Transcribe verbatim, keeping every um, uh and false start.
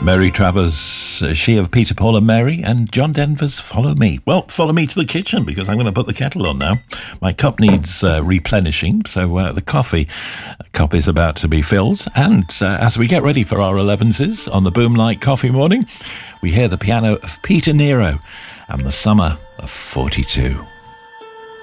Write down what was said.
Mary Travers, uh, she of Peter, Paul and Mary, and John Denver's Follow Me. Well, follow me to the kitchen because I'm going to put the kettle on now. My cup needs uh, replenishing, so uh, the coffee cup is about to be filled. And uh, as we get ready for our elevenses on the Boomlight Coffee Morning, we hear the piano of Peter Nero and the Summer of forty-two.